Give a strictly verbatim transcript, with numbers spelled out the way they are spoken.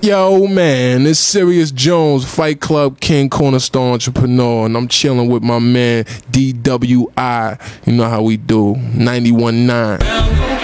Yo, man, it's Serious Jones, Fight Club King, Cornerstone Entrepreneur, and I'm chilling with my man D W I. You know how we do, ninety-one point nine.